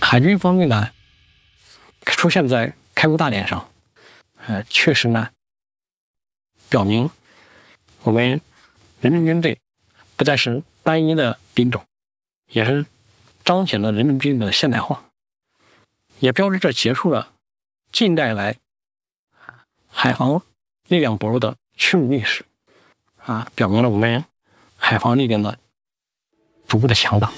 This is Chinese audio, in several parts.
海军方面呢，出现在开国大典上，确实呢，表明我们人民军队不再是单一的兵种，也是彰显了人民军队的现代化，也标志着结束了近代来海防力量薄弱的屈辱历史，表明了我们海防力量的逐步的强大。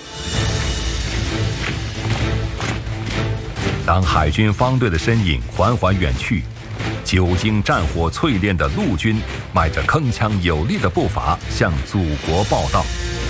当海军方队的身影缓缓远去，久经战火淬炼的陆军迈着铿锵有力的步伐向祖国报到。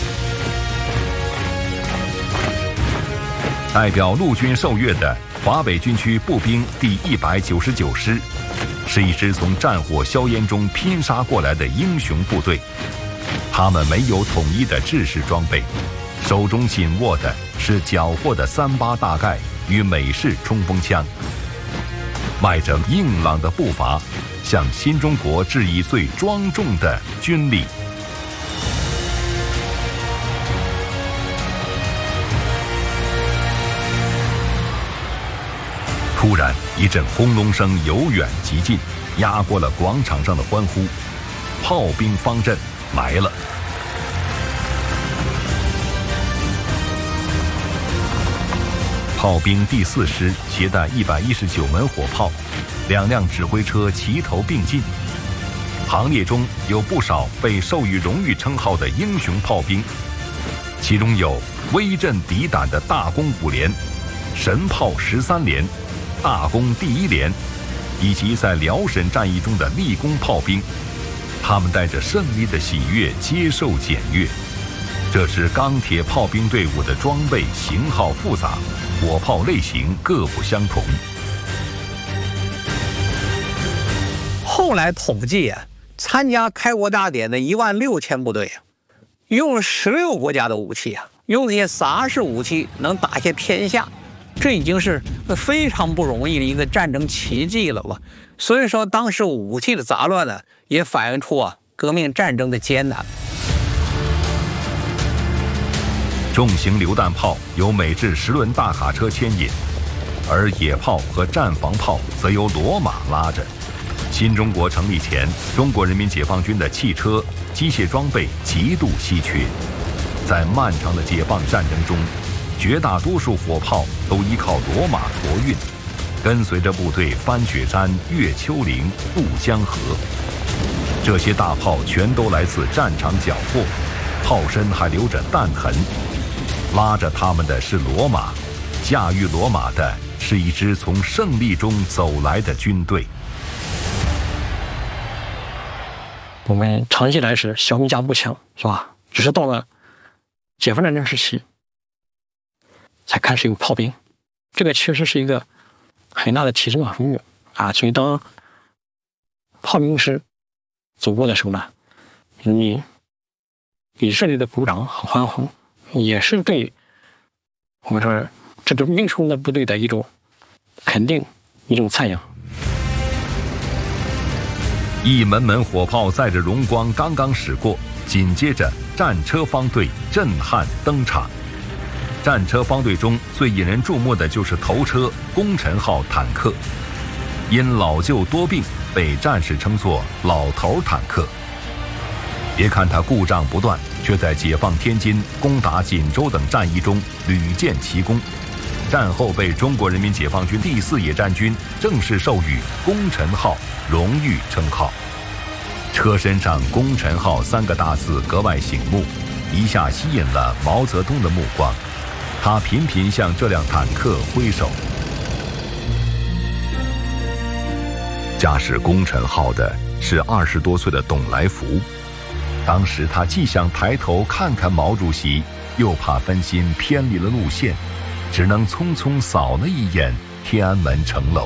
代表陆军受阅的华北军区步兵第199师，是一支从战火硝烟中拼杀过来的英雄部队。他们没有统一的制式装备，手中紧握的是缴获的38大盖与美式冲锋枪，迈着硬朗的步伐，向新中国致以最庄重的军礼。突然，一阵轰隆声由远及近，压过了广场上的欢呼。炮兵方阵来了。炮兵第4师携带119门火炮，2辆指挥车齐头并进。行列中有不少被授予荣誉称号的英雄炮兵，其中有威震敌胆的大功5连、神炮13连、大功第1连，以及在辽沈战役中的立功炮兵。他们带着胜利的喜悦接受检阅。这支钢铁炮兵队伍的装备型号复杂，火炮类型各不相同。 后来统计参加开国大典的16000部队用了16国家的武器用那些杂式武器能打下天下，这已经是非常不容易的一个战争奇迹了吧。所以说当时武器的杂乱也反映出革命战争的艰难。 重型榴弹炮由美制10轮大卡车牵引，而野炮和战防炮则由骡马拉着。新中国成立前，中国人民解放军的汽车、机械装备极度稀缺，在漫长的解放战争中，绝大多数火炮都依靠骡马驮运，跟随着部队翻雪山、越丘陵、渡江河。这些大炮全都来自战场缴获，炮身还留着弹痕。拉着他们的是骡马，驾驭骡马的是一支从胜利中走来的军队。 我们长期以来是小兵加步枪，是吧？只是到了解放战争时期，才开始有炮兵，这个确实是一个很大的提升和飞跃所以当炮兵师走过的时候呢，你热烈的鼓掌和欢呼，也是对我们说这支英雄的部队的一种肯定，一种赞扬。 一门门火炮载着荣光刚刚驶过，紧接着战车方队震撼登场。战车方队中最引人注目的就是头车功臣号坦克，因老旧多病被战士称作老头坦克。别看它故障不断，却在解放天津、攻打锦州等战役中屡建奇功。战后被中国人民解放军第4野战军正式授予功臣号荣誉称号。车身上功臣号3个大字格外醒目，一下吸引了毛泽东的目光。他频频向这辆坦克挥手。驾驶功臣号的是20多岁的董来福。当时他既想抬头看看毛主席，又怕分心偏离了路线，只能匆匆扫了一眼天安门城楼。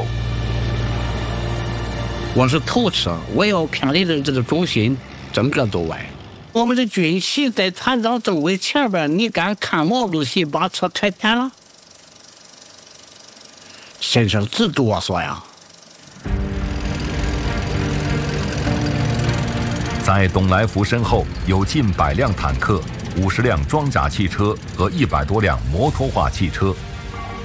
我是头车，我要偏离的这个中心整个都歪。我们的军旗在团长周围前边，你敢看毛主席把车开偏了？身上直哆嗦呀！ 在董来福身后有近100辆坦克、50辆装甲汽车和100多辆摩托化汽车，